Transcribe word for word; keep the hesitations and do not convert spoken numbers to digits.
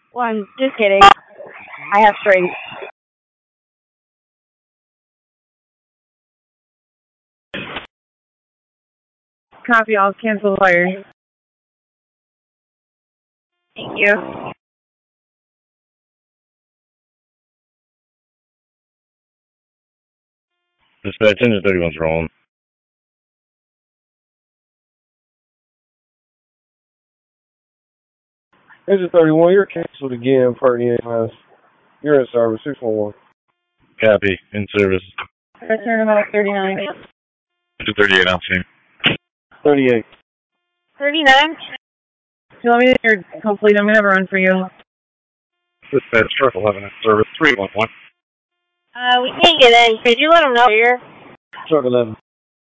Well, I'm just kidding. I have strength. Copy, I'll cancel the fire. Thank you. Dispatch, engine thirty-one's rolling. Engine thirty-one, you're canceled again per E M S. You're in service, six one one. Copy, in service. Return about thirty-nine. two thirty-eight, I'm seeing. thirty-eight. thirty-nine? Do you want me to hear complete? I'm going to have a run for you. Dispatch, truck eleven in service, three one one. Uh, we can't get in. Could you let them know here? Truck eleven.